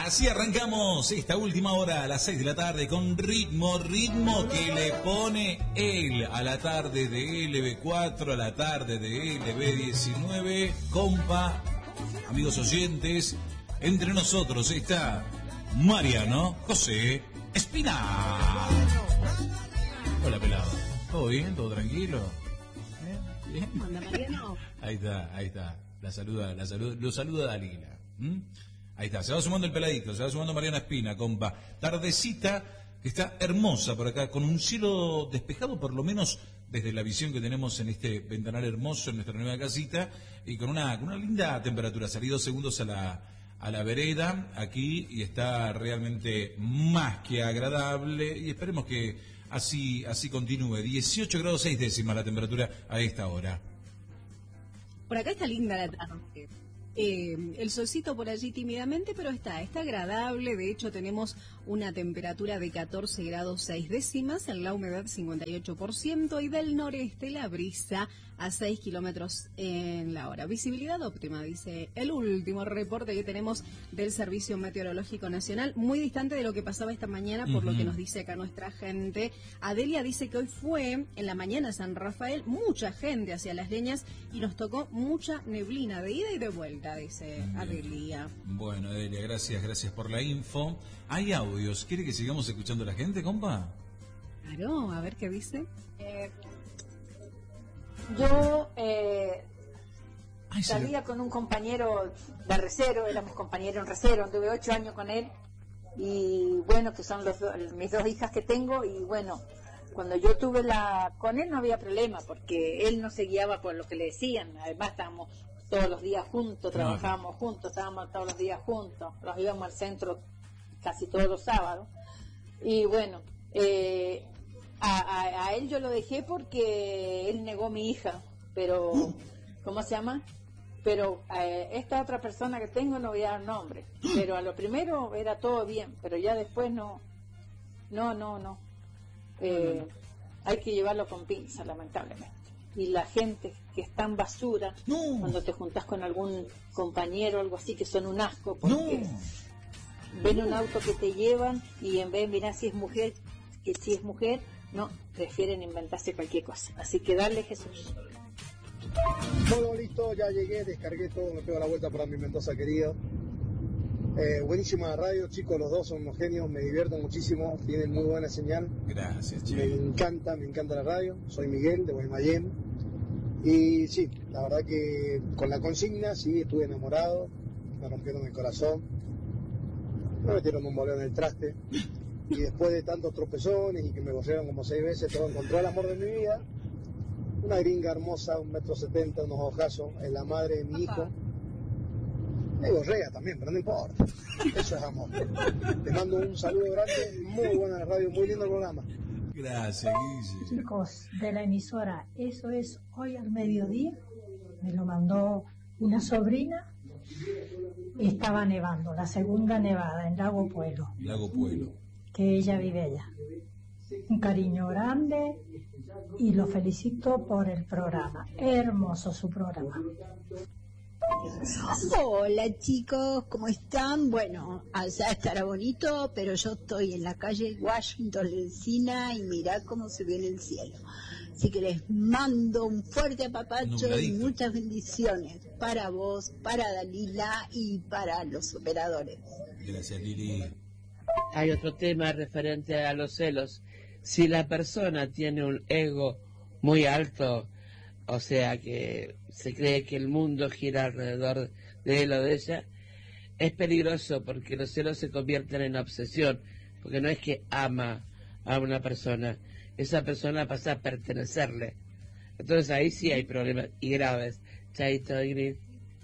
Así arrancamos esta última hora a las 6 de la tarde con ritmo que le pone él a la tarde de LB4, a la tarde de LB19. Compa, amigos oyentes, entre nosotros está Mariano José Espina. Hola, pelado. ¿Todo bien? ¿Todo tranquilo? ¿Bien? ¿Anda, Mariano? Ahí está. Lo saluda Dalila. Ahí está, se va sumando el peladito, se va sumando Mariana Espina, compa. Tardecita que está hermosa por acá, con un cielo despejado, por lo menos desde la visión que tenemos en este ventanal hermoso en nuestra nueva casita, y con una linda temperatura. Salí 2 segundos a la vereda aquí y está realmente más que agradable, y esperemos que así continúe. 18 grados 6 décimas la temperatura a esta hora. Por acá está linda la tarde. El solcito por allí tímidamente, pero está agradable. De hecho, tenemos una temperatura de 14 grados 6 décimas, en la humedad 58%, y del noreste la brisa a 6 kilómetros en la hora. Visibilidad óptima, dice el último reporte que tenemos del Servicio Meteorológico Nacional, muy distante de lo que pasaba esta mañana, por lo que nos dice acá nuestra gente. Adelia dice que hoy fue, en la mañana, San Rafael, mucha gente hacia Las Leñas, y nos tocó mucha neblina de ida y de vuelta, dice Adelia. Bueno, Adelia, gracias por la info. Hay audios, ¿quiere que sigamos escuchando a la gente, compa? Claro, a ver qué dice. Yo salía con un compañero de recero, éramos compañeros en recero, anduve 8 años con él, y bueno, que son mis 2 hijas que tengo, y bueno, cuando yo tuve con él no había problema, porque él no se guiaba por lo que le decían. Además estábamos todos los días juntos, trabajábamos juntos, estábamos todos los días juntos, nos íbamos al centro casi todos los sábados, y bueno, a él yo lo dejé porque él negó a mi hija, pero ¿cómo se llama? Pero esta otra persona que tengo, no voy a dar nombre, pero a lo primero era todo bien, pero ya después no. Hay que llevarlo con pinza, lamentablemente. Y la gente que está en basura, cuando te juntás con algún compañero o algo así, que son un asco, porque ven un auto que te llevan y en vez de mirar si es mujer, no, prefieren inventarse cualquier cosa. Así que dale, Jesús. Todo listo, ya llegué, descargué todo, me pego la vuelta para mi Mendoza querido. Buenísima la radio, chicos, los dos son unos genios, me divierto muchísimo, tienen muy buena señal. Gracias, chicos. Me encanta la radio, soy Miguel de Guaymallén. Y sí, la verdad que con la consigna, sí, estuve enamorado, me rompieron el corazón, me metieron un boleo en el traste, y después de tantos tropezones y que me gocearon como 6 veces, todo encontré el amor de mi vida, una gringa hermosa, 1,70 m, unos ojazos, es la madre de mi hijo. Me gorrea también, pero no importa. Eso es amor. Te mando un saludo grande, muy buena radio, muy lindo el programa. Gracias, Guille. Chicos de la emisora, eso es hoy al mediodía. Me lo mandó una sobrina. Estaba nevando, la segunda nevada en Lago Puelo. Que ella vive allá. Un cariño grande y lo felicito por el programa. Hermoso su programa. Hola chicos, ¿cómo están? Bueno, allá estará bonito, pero yo estoy en la calle Washington Encina y mirá cómo se ve en el cielo. Así que les mando un fuerte apapacho y muchas bendiciones para vos, para Dalila y para los operadores. Gracias, Lili. Hay otro tema referente a los celos. Si la persona tiene un ego muy alto, o sea que se cree que el mundo gira alrededor de él o de ella, es peligroso porque los celos se convierten en obsesión, porque no es que ama a una persona, esa persona pasa a pertenecerle. Entonces ahí sí hay problemas y graves. Chaito, Ingrid.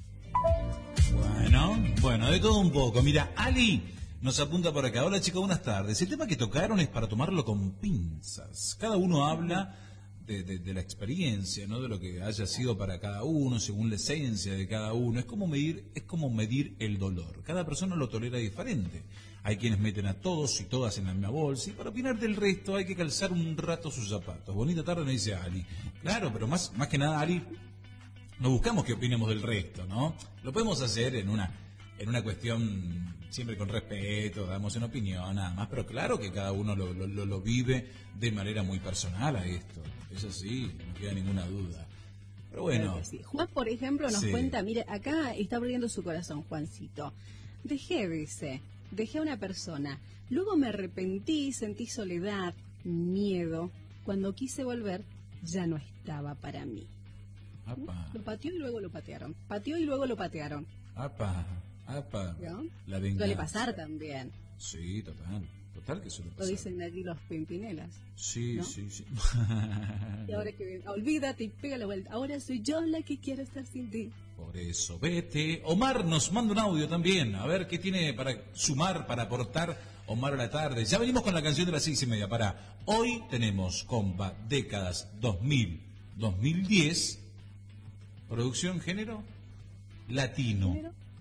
Bueno, de todo un poco. Mira, Ali nos apunta por acá. Hola chicos, buenas tardes. El tema que tocaron es para tomarlo con pinzas. Cada uno habla de la experiencia, ¿no? De lo que haya sido para cada uno, según la esencia de cada uno. Es como medir el dolor. Cada persona lo tolera diferente. Hay quienes meten a todos y todas en la misma bolsa, y para opinar del resto hay que calzar un rato sus zapatos. Bonita tarde, me dice Ali. Claro, pero más que nada, Ali, no buscamos que opinemos del resto, ¿no? Lo podemos hacer en en una cuestión siempre con respeto, damos una opinión nada más, pero claro que cada uno lo vive de manera muy personal a esto, eso sí, no queda ninguna duda. Pero bueno. Claro que sí. Juan, por ejemplo, nos cuenta, mire, acá está abriendo su corazón, Juancito. Dice, dejé a una persona, luego me arrepentí, sentí soledad, miedo, cuando quise volver, ya no estaba para mí. Apa. Lo pateó y luego lo patearon. Pateó y luego lo patearon. Apa. ¿No? La venganza. Suele pasar también. Sí, total que suele pasar. Lo dicen aquí los Pimpinelas. Sí, ¿no? sí. Y ahora que olvídate y pega la vuelta. Ahora soy yo la que quiero estar sin ti. Por eso, vete. Omar nos manda un audio también. A ver qué tiene para sumar, para aportar Omar a la tarde. Ya venimos con la canción de las 6:30. Para hoy tenemos, compa, décadas 2000, 2010. Producción género latino.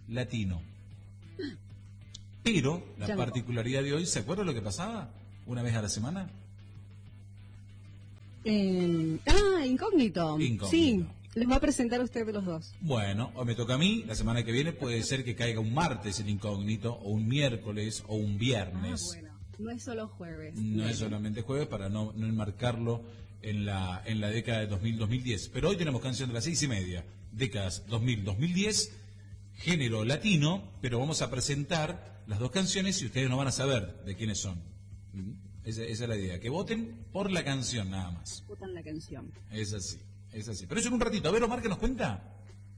Pero la particularidad de hoy, ¿se acuerdan lo que pasaba? Una vez a la semana. Incógnito. Sí, les va a presentar a usted de los dos. Bueno, hoy me toca a mí. La semana que viene puede ser que caiga un martes el incógnito, o un miércoles, o un viernes. Bueno, no es solo jueves. No es solamente jueves, para no enmarcarlo en la década de 2000-2010. Pero hoy tenemos canción de las 6:30. Décadas 2000-2010, género latino, pero vamos a presentar las dos canciones y ustedes no van a saber de quiénes son. Esa es la idea, que voten por la canción nada más. Votan la canción. Es así. Pero eso en un ratito. A ver, Omar, ¿qué nos cuenta?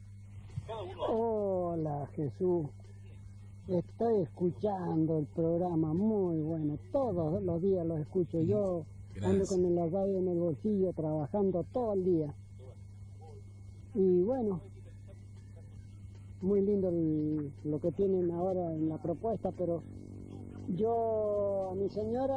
Hola, Jesús. Estoy escuchando el programa, muy bueno. Todos los días los escucho. Yo ando con el radio en el bolsillo, trabajando todo el día. Y bueno, muy lindo lo que tienen ahora en la propuesta, pero yo a mi señora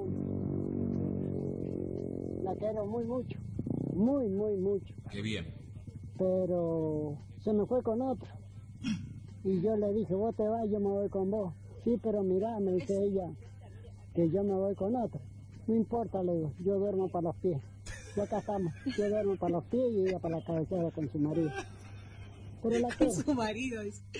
la quiero muy mucho, muy mucho. Qué bien. Pero se me fue con otro. Y yo le dije, vos te vas, yo me voy con vos. Sí, pero mirá, me dice ella, que yo me voy con otro. No importa, le digo, yo duermo para los pies. Y acá estamos, yo duermo para los pies y ella para la cabecera con su marido. Pero la con su marido.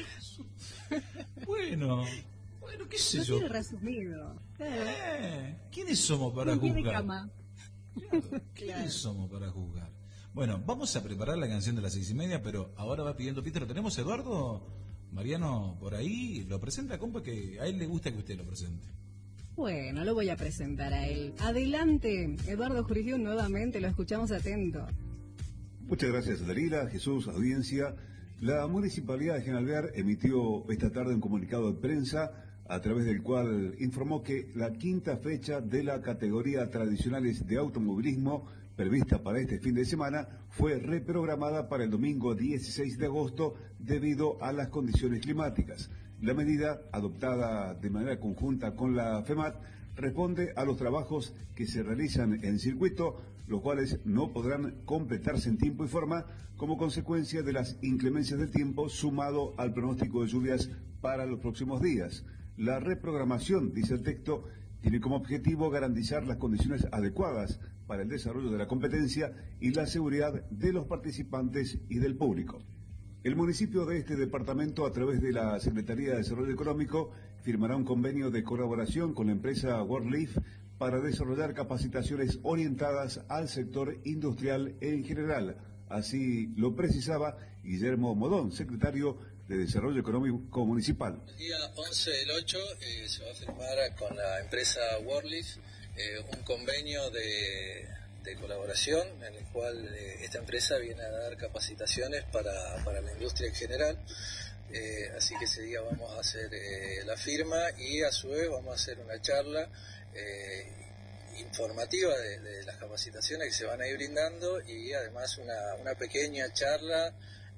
Bueno, qué sé yo. Tiene resumido. ¿Quiénes somos para juzgar? Cama. ¿Quiénes somos para juzgar? Bueno, vamos a preparar la canción de las 6:30, pero ahora va pidiendo Peter. ¿Tenemos a Eduardo Mariano por ahí? ¿Lo presenta, compa? Que a él le gusta que usted lo presente. Bueno, lo voy a presentar a él. Adelante, Eduardo Jurigiu, nuevamente, lo escuchamos atento. Muchas gracias, Dalila, Jesús, audiencia. La Municipalidad de General emitió esta tarde un comunicado de prensa a través del cual informó que la quinta fecha de la categoría tradicionales de automovilismo prevista para este fin de semana fue reprogramada para el domingo 16 de agosto debido a las condiciones climáticas. La medida, adoptada de manera conjunta con la FEMAT, responde a los trabajos que se realizan en circuito, los cuales no podrán completarse en tiempo y forma como consecuencia de las inclemencias del tiempo sumado al pronóstico de lluvias para los próximos días. La reprogramación, dice el texto, tiene como objetivo garantizar las condiciones adecuadas para el desarrollo de la competencia y la seguridad de los participantes y del público. El municipio de este departamento, a través de la Secretaría de Desarrollo Económico, firmará un convenio de colaboración con la empresa WorldLeaf para desarrollar capacitaciones orientadas al sector industrial en general. Así lo precisaba Guillermo Modón, secretario de Desarrollo Económico Municipal. El día 11 del 8 se va a firmar con la empresa WorldLeaf un convenio de colaboración en el cual esta empresa viene a dar capacitaciones para la industria en general. Así que ese día vamos a hacer la firma y a su vez vamos a hacer una charla informativa de las capacitaciones que se van a ir brindando y además una pequeña charla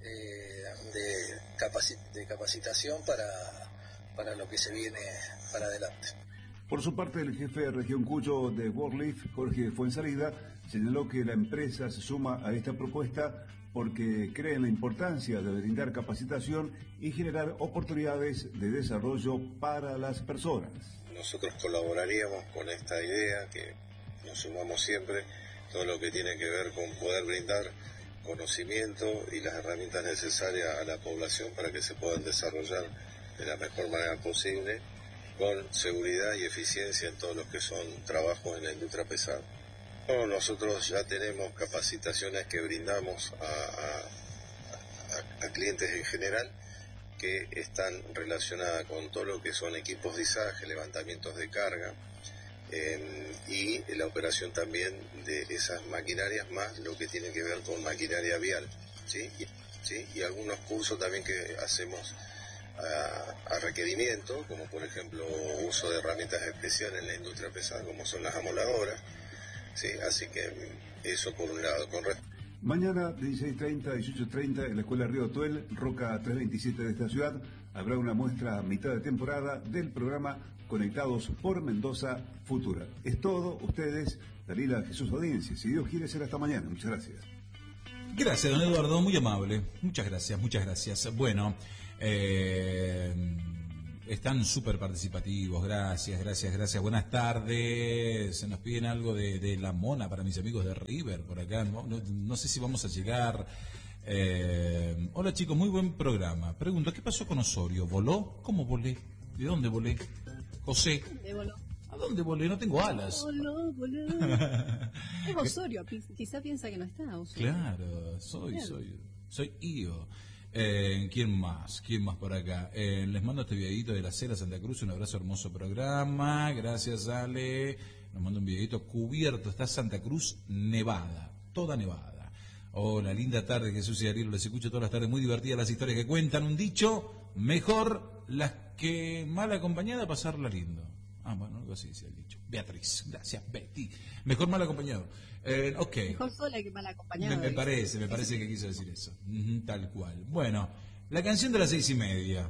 de capacitación para lo que se viene para adelante. Por su parte, el jefe de Región Cuyo de WorldLeaf, Jorge Fuensalida, señaló que la empresa se suma a esta propuesta porque cree en la importancia de brindar capacitación y generar oportunidades de desarrollo para las personas. Nosotros colaboraríamos con esta idea, que nos sumamos siempre, todo lo que tiene que ver con poder brindar conocimiento y las herramientas necesarias a la población para que se puedan desarrollar de la mejor manera posible, con seguridad y eficiencia en todos los que son trabajos en la industria pesada. Nosotros ya tenemos capacitaciones que brindamos a clientes en general, que están relacionadas con todo lo que son equipos de izaje, levantamientos de carga, y la operación también de esas maquinarias, más lo que tiene que ver con maquinaria vial, ¿sí? Y algunos cursos también que hacemos a requerimiento, como por ejemplo uso de herramientas especiales en la industria pesada, como son las amoladoras, ¿sí? Así que eso por un lado. Mañana, 16:30, 18:30, en la Escuela Río Tuel, Roca 327 de esta ciudad, habrá una muestra a mitad de temporada del programa Conectados por Mendoza Futura. Es todo, ustedes, Dalila, Jesús, audiencia. Si Dios quiere, será hasta mañana. Muchas gracias. Gracias, don Eduardo, muy amable. Muchas gracias, muchas gracias. Bueno, están súper participativos, gracias. Buenas tardes. Se nos piden algo de la mona para mis amigos de River por acá. No sé si vamos a llegar. Hola chicos, muy buen programa. Pregunto, ¿qué pasó con Osorio? ¿Voló? ¿Cómo volé? ¿De dónde volé? José. ¿Dónde voló? ¿A dónde volé? No tengo alas. Voló. Es Osorio, quizá piensa que no está Osorio. Claro, soy Io. ¿Quién más por acá? Les mando este videito de la Cera Santa Cruz, un abrazo, hermoso programa, gracias Ale. Nos manda un videito cubierto, está Santa Cruz nevada, toda nevada. Hola, linda tarde, Jesús y Ariel, les escucho todas las tardes, muy divertidas las historias que cuentan. Un dicho, mejor las que mal acompañada, pasarla lindo. Bueno, algo así decía el dicho. Beatriz, gracias, Betty. Mejor mal acompañado. Ok. Mejor sola que mal acompañada. Me parece que quiso decir eso. Tal cual. Bueno, la canción de las 6:30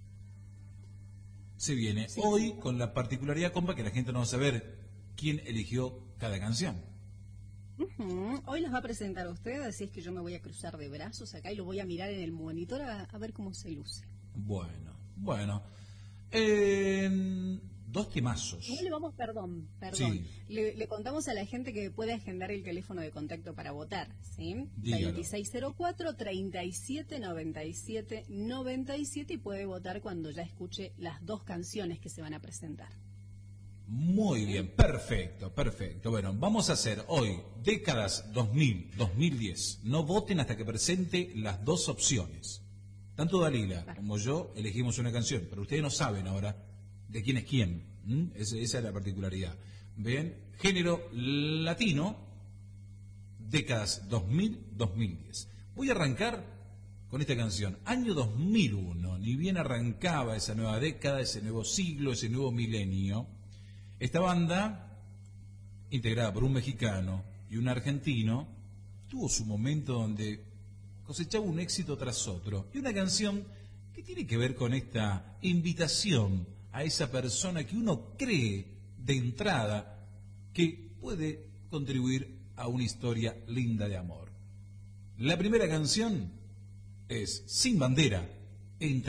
se viene hoy con la particularidad, compa, que la gente no va a saber quién eligió cada canción. Hoy las va a presentar usted, así es que yo me voy a cruzar de brazos acá y lo voy a mirar en el monitor a ver cómo se luce. Bueno. 2 temazos. No le vamos, perdón. Sí. Le contamos a la gente que puede agendar el teléfono de contacto para votar, ¿sí? Dígalo. 2604-3797-97 y puede votar cuando ya escuche las 2 canciones que se van a presentar. Muy bien, perfecto. Bueno, vamos a hacer hoy décadas 2000-2010. No voten hasta que presente las 2 opciones. Tanto Dalila como yo elegimos una canción, pero ustedes no saben ahora de quién es quién. Esa es la particularidad. ¿Ven? Género latino, décadas 2000-2010. Voy a arrancar con esta canción. Año 2001, ni bien arrancaba esa nueva década, ese nuevo siglo, ese nuevo milenio. Esta banda, integrada por un mexicano y un argentino, tuvo su momento donde cosechaba un éxito tras otro. Y una canción que tiene que ver con esta invitación a esa persona que uno cree de entrada que puede contribuir a una historia linda de amor. La primera canción es Sin Bandera, entre